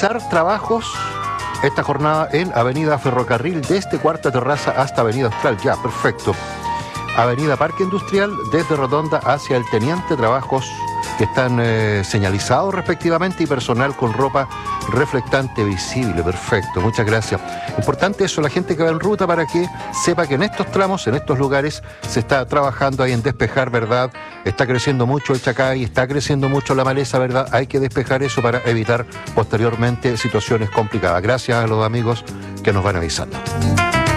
realizar trabajos esta jornada en Avenida Ferrocarril desde Cuarta Terraza hasta Avenida Austral. Ya, perfecto. Avenida Parque Industrial desde Rotonda hacia el Teniente, trabajos que están señalizados respectivamente, y personal con ropa reflectante visible. Perfecto, muchas gracias. Importante eso, la gente que va en ruta, para que sepa que en estos tramos, en estos lugares, se está trabajando ahí en despejar, ¿verdad? Está creciendo mucho el chacay, está creciendo mucho la maleza, ¿verdad? Hay que despejar eso para evitar posteriormente situaciones complicadas. Gracias a los amigos que nos van avisando.